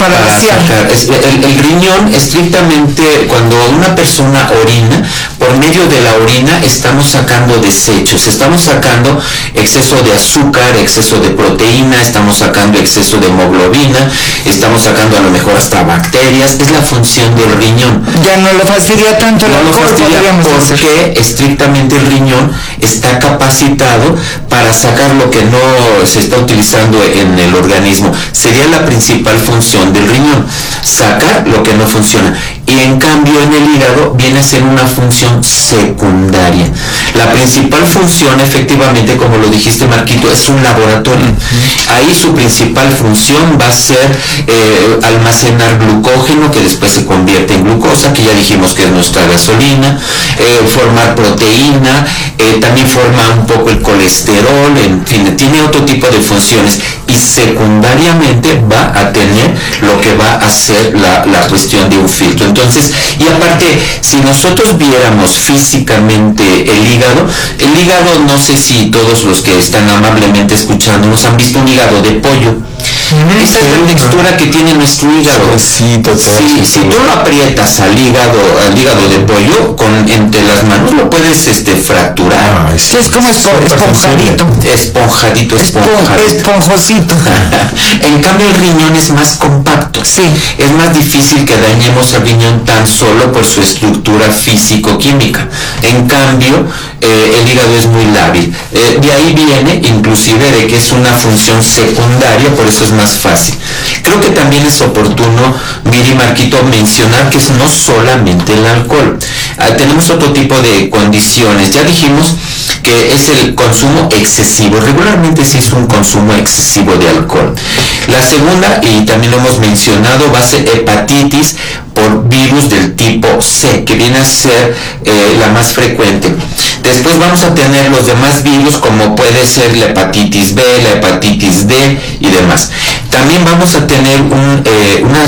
para sacar. El riñón, estrictamente, cuando una persona orina, por medio de la orina estamos sacando desechos, estamos sacando exceso de azúcar, exceso de proteína, estamos sacando exceso de hemoglobina, estamos sacando a lo mejor hasta bacterias. Es la función del riñón. Ya no lo fastidia tanto el alcohol, porque estrictamente el riñón está capacitado para sacar lo que no se está utilizando en el organismo. Sería la principal función del riñón, sacar lo que no funciona. Y en cambio en el hígado viene a ser una función secundaria. La principal función, efectivamente, como lo dijiste, Marquito, es un laboratorio. Ahí su principal función va a ser almacenar glucógeno, que después se convierte en glucosa, que ya dijimos que es nuestra gasolina, formar proteína, también forma un poco el colesterol, en fin, tiene otro tipo de funciones. Y secundariamente va a tener lo que va a ser la cuestión de un filtro. Entonces, y aparte, si nosotros viéramos físicamente el hígado, no sé si todos los que están amablemente escuchándonos han visto un hígado de pollo. Esa es la textura que tiene nuestro hígado. Si tú lo aprietas al hígado de pollo, entre las manos lo puedes fracturar. Es como esponjadito. Esponjosito. En cambio el riñón es más compacto. Sí. Es más difícil que dañemos el riñón tan solo por su estructura físico-química. En cambio, el hígado es muy lábil. De ahí viene, inclusive, de que es una función secundaria, por eso es más fácil. Creo que también es oportuno, Viri, Marquito, mencionar que es no solamente el alcohol. Tenemos otro tipo de condiciones. Ya dijimos que es el consumo excesivo. Regularmente sí es un consumo excesivo de alcohol. La segunda, y también lo hemos mencionado, va a ser hepatitis por virus del tipo C, que viene a ser la más frecuente. Después vamos a tener los demás virus, como puede ser la hepatitis B, la hepatitis D y demás. También vamos a tener una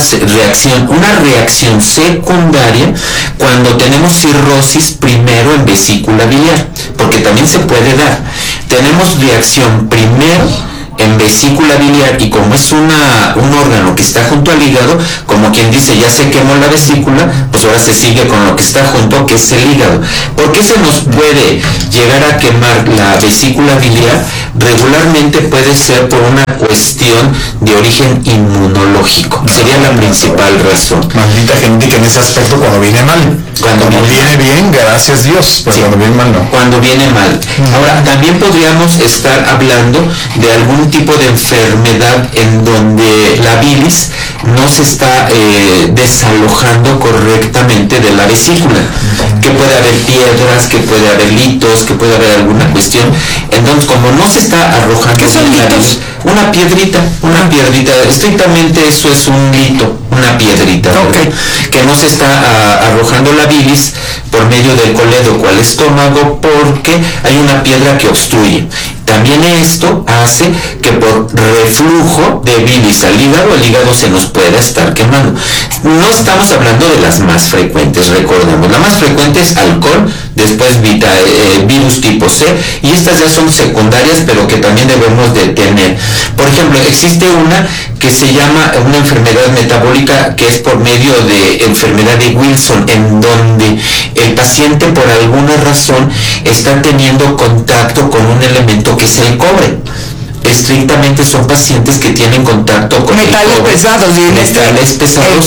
reacción secundaria cuando tenemos cirrosis primero en vesícula biliar, porque también se puede dar. Tenemos reacción primero en vesícula biliar, y como es un órgano que está junto al hígado, como quien dice, ya se quemó la vesícula, pues ahora se sigue con lo que está junto, que es el hígado. ¿Por qué se nos puede llegar a quemar la vesícula biliar? Regularmente puede ser por una cuestión de origen inmunológico. Sería la principal razón. Maldita genética en ese aspecto cuando viene mal. Cuando viene bien, gracias Dios, pero sí, cuando viene mal no. Cuando viene mal. Ahora, también podríamos estar hablando de algún tipo de enfermedad en donde la bilis no se está desalojando correctamente de la vesícula, que puede haber piedras, que puede haber litos, que puede haber alguna cuestión. Entonces, como no se está arrojando, ¿qué son litos? Una piedrita, estrictamente eso es un lito, una piedrita, okay, que no se está arrojando la bilis por medio del colédoco al estómago, porque hay una piedra que obstruye. También esto hace que por reflujo de bilis al hígado, el hígado se nos pueda estar quemando. No estamos hablando de las más frecuentes, recordemos. La más frecuente es alcohol, después virus tipo C, y estas ya son secundarias, pero que también debemos de tener. Por ejemplo, existe una que se llama una enfermedad metabólica, que es por medio de enfermedad de Wilson, en donde el paciente por alguna razón está teniendo contacto con un elemento que es el cobre. Estrictamente son pacientes que tienen contacto con metales pesados,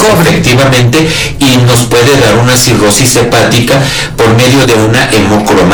efectivamente, y nos puede dar una cirrosis hepática por medio de una hemocromatografía.